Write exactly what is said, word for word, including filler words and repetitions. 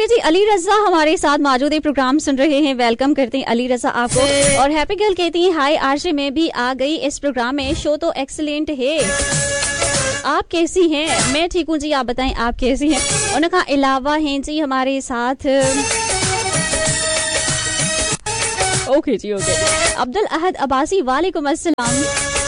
Okay जी, अली रजा हमारे साथ मौजूद है, प्रोग्राम सुन रहे हैं। वेलकम करते हैं अली रजा आपको। और हैप्पी गर्ल कहती हैं हाय आरजे, मैं भी आ गई इस प्रोग्राम में, शो तो एक्सीलेंट है। आप कैसी हैं? मैं ठीक हूँ जी, आप बताएं आप कैसी हैं? उनका अलावा हैं जी हमारे साथ, ओके जी ओके, अब्दुल अहद अब्बासी, वालेकुम अस्सलाम।